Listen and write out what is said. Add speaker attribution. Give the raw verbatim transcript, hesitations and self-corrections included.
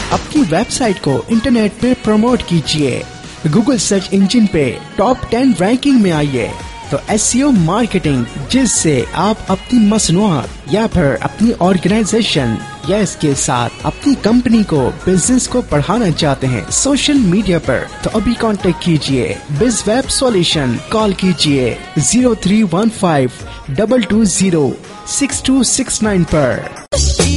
Speaker 1: अपनी वेबसाइट को इंटरनेट पे प्रमोट कीजिए, गूगल सर्च इंजन पे टॉप टेन रैंकिंग में आइए। तो एसईओ मार्केटिंग, जिससे आप अपनी मसनूआत या फिर अपनी ऑर्गेनाइजेशन या इसके साथ अपनी कंपनी को, बिजनेस को बढ़ाना चाहते हैं सोशल मीडिया पर, तो अभी कांटेक्ट कीजिए बिज वेब सॉल्यूशन। कॉल कीजिए zero three one five double two zero six to six nine पर।